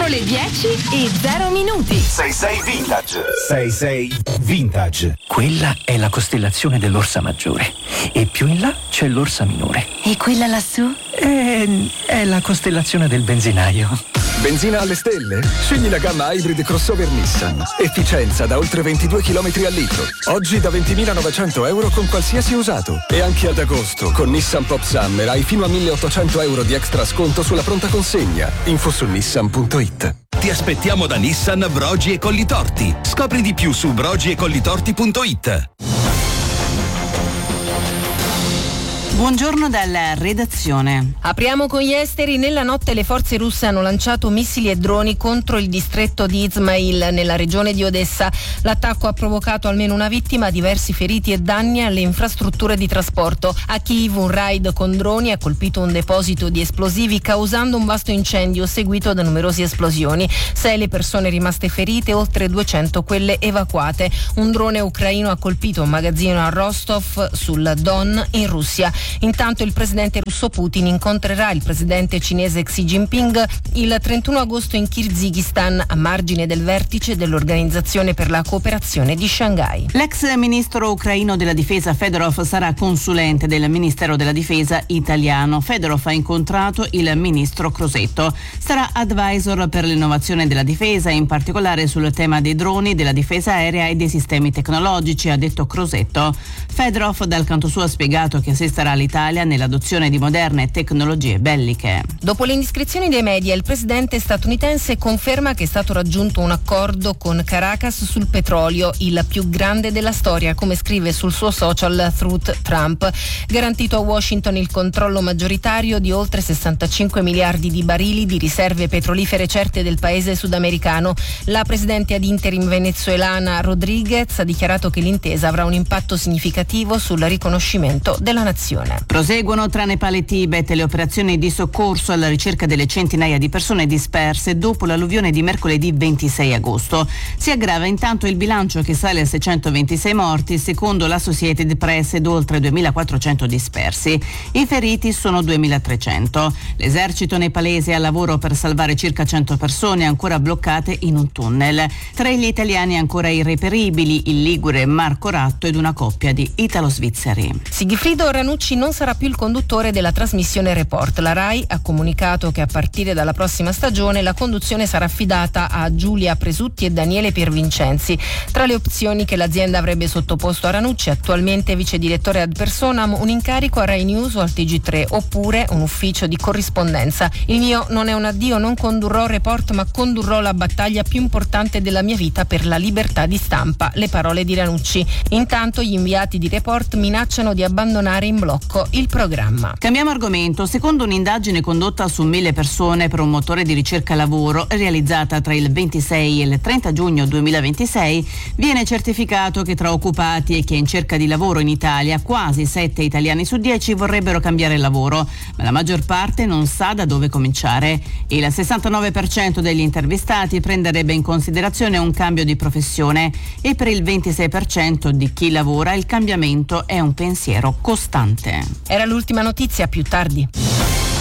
le 10:0. 66 Vintage. 66 Vintage. Quella è la costellazione dell'Orsa Maggiore e più in là c'è l'Orsa Minore. E quella lassù? È la costellazione del benzinaio. Benzina alle stelle? Scegli la gamma Hybrid Crossover Nissan. Efficienza da oltre 22 km al litro. Oggi da 20.900 euro con qualsiasi usato. E anche ad agosto con Nissan Pop Summer hai fino a 1.800 euro di extra sconto sulla pronta consegna. Info su nissan.it. Ti aspettiamo da Nissan Brogi e Collitorti. Scopri di più su brogiecolltorti.it. Buongiorno dalla redazione. Apriamo con gli esteri. Nella notte le forze russe hanno lanciato missili e droni contro il distretto di Izmail nella regione di Odessa. L'attacco ha provocato almeno una vittima, diversi feriti e danni alle infrastrutture di trasporto. A Kiev un raid con droni ha colpito un deposito di esplosivi causando un vasto incendio seguito da numerose esplosioni. 6 le persone rimaste ferite, oltre 200 quelle evacuate. Un drone ucraino ha colpito un magazzino a Rostov sul Don in Russia. Intanto il presidente russo Putin incontrerà il presidente cinese Xi Jinping il 31 agosto in Kirghizistan a margine del vertice dell'Organizzazione per la cooperazione di Shanghai. L'ex ministro ucraino della difesa Fedorov sarà consulente del Ministero della Difesa italiano. Fedorov ha incontrato il ministro Crosetto. Sarà advisor per l'innovazione della difesa, in particolare sul tema dei droni, della difesa aerea e dei sistemi tecnologici, ha detto Crosetto. Fedorov dal canto suo ha spiegato che assisterà l'Italia nell'adozione di moderne tecnologie belliche. Dopo le indiscrezioni dei media, il presidente statunitense conferma che è stato raggiunto un accordo con Caracas sul petrolio, il più grande della storia, come scrive sul suo social Truth Trump. Garantito a Washington il controllo maggioritario di oltre 65 miliardi di barili di riserve petrolifere certe del paese sudamericano. La presidente ad interim venezuelana Rodriguez ha dichiarato che l'intesa avrà un impatto significativo sul riconoscimento della nazione. Proseguono tra Nepal e Tibet le operazioni di soccorso alla ricerca delle centinaia di persone disperse dopo l'alluvione di mercoledì 26 agosto. Si aggrava intanto il bilancio che sale a 626 morti secondo l'Associated Press ed oltre 2.400 dispersi. I feriti sono 2.300. L'esercito nepalese è al lavoro per salvare circa 100 persone ancora bloccate in un tunnel. Tra gli italiani ancora irreperibili il ligure Marco Ratto ed una coppia di italo-svizzeri. Sigifrido Ranucci non sarà più il conduttore della trasmissione Report. La RAI ha comunicato che a partire dalla prossima stagione la conduzione sarà affidata a Giulia Presutti e Daniele Piervincenzi. Tra le opzioni che l'azienda avrebbe sottoposto a Ranucci, attualmente vice direttore ad personam, un incarico a Rai News o al TG3 oppure un ufficio di corrispondenza. Il mio non è un addio, non condurrò Report ma condurrò la battaglia più importante della mia vita per la libertà di stampa. Le parole di Ranucci. Intanto gli inviati di Report minacciano di abbandonare in blocco il programma. Cambiamo argomento. Secondo un'indagine condotta su 1.000 persone per un motore di ricerca lavoro realizzata tra il 26 e il 30 giugno 2026, viene certificato che tra occupati e chi è in cerca di lavoro in Italia quasi 7 italiani su 10 vorrebbero cambiare lavoro, ma la maggior parte non sa da dove cominciare. Il 69% degli intervistati prenderebbe in considerazione un cambio di professione e per il 26% di chi lavora il cambiamento è un pensiero costante. Era l'ultima notizia, più tardi.